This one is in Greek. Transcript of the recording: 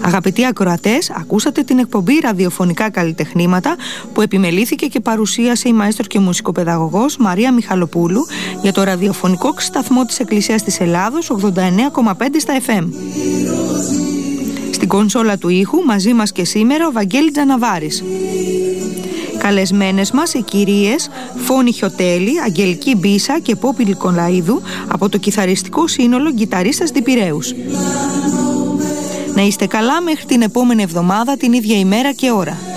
Αγαπητοί ακροατές, ακούσατε την εκπομπή Ραδιοφωνικά Καλλιτεχνήματα που επιμελήθηκε και παρουσίασε η μαέστρο και μουσικοπαιδαγωγός Μαρία Μιχαλοπούλου για το ραδιοφωνικό σταθμό της Εκκλησίας της Ελλάδος 89,5 στα FM. Στην κονσόλα του ήχου μαζί μας και σήμερα ο Βαγγέλης Τζαναβάρης. Καλεσμένες μας οι κυρίες Φώνη Χιωτέλη, Αγγελική Μπίσα και Πόπη Λικολαΐδου από το κιθαριστικό σύνολο Γκιταρίστας Διπηρέους. Να είστε καλά μέχρι την επόμενη εβδομάδα την ίδια ημέρα και ώρα.